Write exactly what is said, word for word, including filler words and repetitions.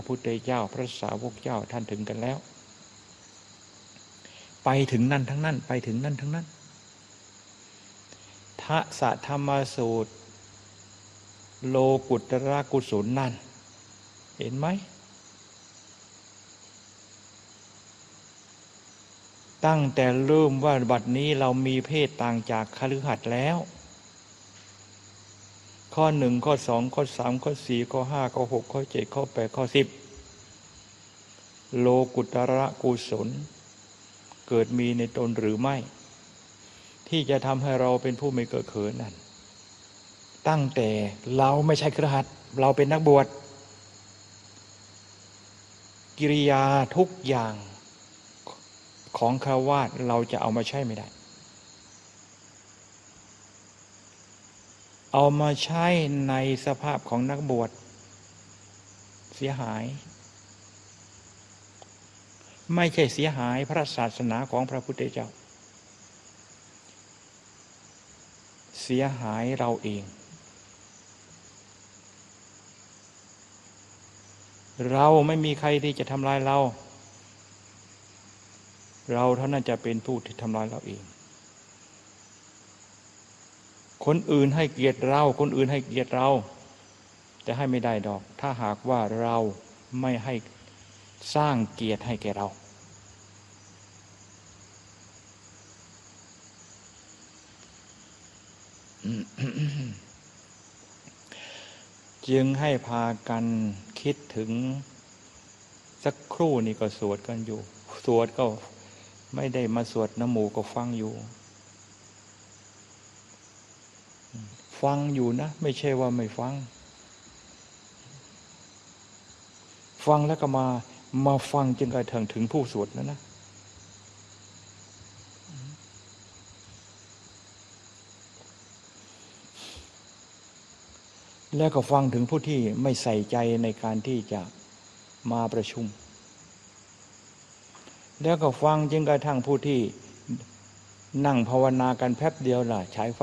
พระพุทธเจ้าพระสาวกเจ้าท่านถึงกันแล้วไปถึงนั่นทั้งนั้นไปถึงนั่นทั้งนั้นทะสะธรรมสูตรโลกุตระกุศลนั่นเห็นไหมตั้งแต่เริ่มว่าบัดนี้เรามีเพศต่างจากคฤหัสถ์แล้วข้อหนึ่งข้อสองข้อสามข้อสี่ข้อห้าข้อหกข้อเจ็ดข้อแปดข้อสิบโลกุตระกุศลเกิดมีในตนหรือไม่ที่จะทำให้เราเป็นผู้ไม่เกิดเขินนั่นตั้งแต่เราไม่ใช่คฤหัสถ์เราเป็นนักบวชกิริยาทุกอย่างของฆราวาสเราจะเอามาใช้ไม่ได้เอามาใช้ในสภาพของนักบวชเสียหายไม่ใช่เสียหายพระศาสนาของพระพุทธเจ้าเสียหายเราเองเราไม่มีใครที่จะทำลายเราเราเท่านั้นจะเป็นผู้ที่ทำลายเราเองคนอื่นให้เกียรติเราคนอื่นให้เกียรติเราจะให้ไม่ได้ดอกถ้าหากว่าเราไม่ให้สร้างเกียรติให้แก่เราจึงให้พากันคิดถึงสักครู่นี่ก็สวดกันอยู่สวดก็ไม่ได้มาสวดน้ำหมู่ก็ฟังอยู่ฟังอยู่นะไม่ใช่ว่าไม่ฟังฟังแล้วก็มามาฟังจนกระทั่งถึงผู้สวดนะนะแล้วก็ฟังถึงผู้ที่ไม่ใส่ใจในการที่จะมาประชุมแล้วก็ฟังจนกระทั่งผู้ที่นั่งภาวนากันแป๊บเดียวล่ะฉายไฟ